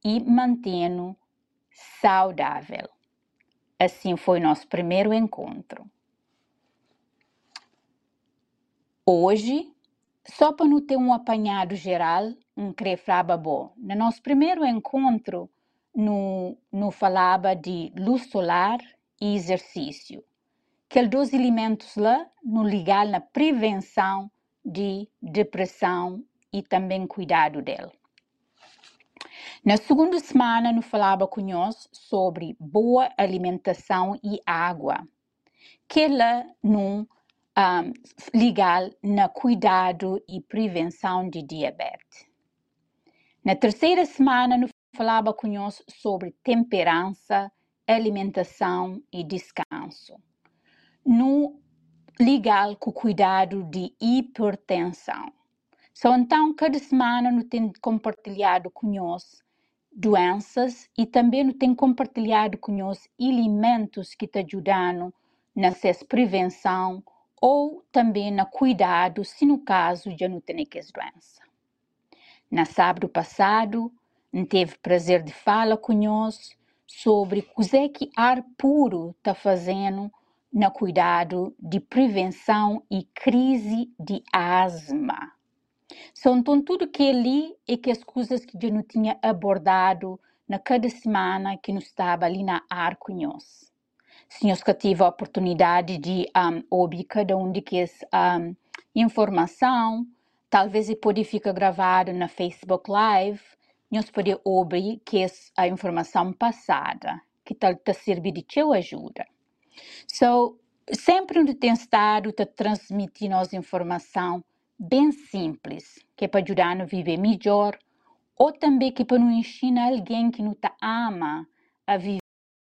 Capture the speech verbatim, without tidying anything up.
e mantendo saudável. Assim foi nosso primeiro encontro. Hoje, só para não ter um apanhado geral, um crefraba bom. No nosso primeiro encontro, no, no falava de luz solar e exercício. Aqueles dois elementos lá, no ligar na prevenção de depressão e também cuidado dela. Na segunda semana, eu falava com nós sobre boa alimentação e água, que ela não um, ligar na cuidado e prevenção de diabetes. Na terceira semana, eu falava com nós sobre temperança, alimentação e descanso. No ligar com o cuidado de hipertensão. So, então, cada semana eu tenho compartilhado com nós doenças e também eu tenho compartilhado com nós elementos que te ajudam nessa prevenção ou também no cuidado, se no caso já não tem essas doenças. Na sábado passado, eu tive prazer de falar com nós sobre o que é que ar puro está fazendo no cuidado de prevenção e crise de asma. So, então, tudo que ali é que as coisas que eu não tinha abordado na cada semana que não estava ali na ar com nós. Se nós que tive a oportunidade de um, ouvir cada um de que essa um, informação, talvez e pode ficar gravado na Facebook Live, nós podemos ouvir que essa a informação passada, que tal te servir de tua ajuda. So, sempre onde tem estado a transmitir nossa informação bem simples, que é para ajudar a viver melhor, ou também que para nos ensinar alguém que nos ama a viver